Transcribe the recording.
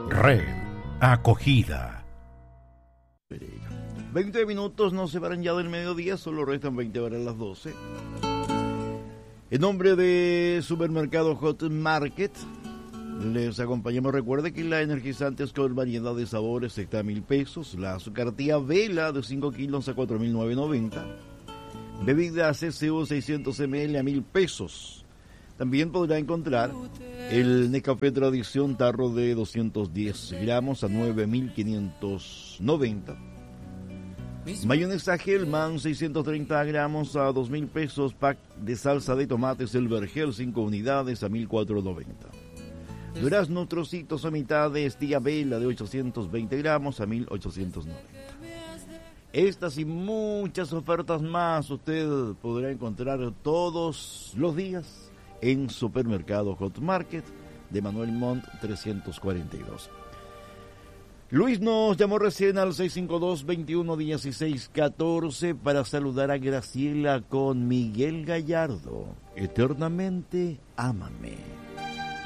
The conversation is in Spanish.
Red Acogida. 20 minutos nos separan ya del mediodía, solo restan 20 para las 12. En nombre de Supermercado Hot Market, les acompañamos. Recuerde que la energizante con variedad de sabores está a 1,000 pesos. La azucartía Vela de 5 kilos a 4,990. Bebida CCU 600 ml a 1,000 pesos. También podrá encontrar el Nescafé Tradición tarro de 210 gramos a 9,590. Mayonesa Hellman 630 gramos a 2,000 pesos. Pack de salsa de tomates El Vergel 5 unidades a 1,490. Duraznos trocitos a mitad de Estía Vela de 820 gramos a 1,890. Estas y muchas ofertas más usted podrá encontrar todos los días en Supermercado Hot Market de Manuel Montt 342. Luis nos llamó recién al 652-2116-14 para saludar a Graciela con Miguel Gallardo. Eternamente ámame.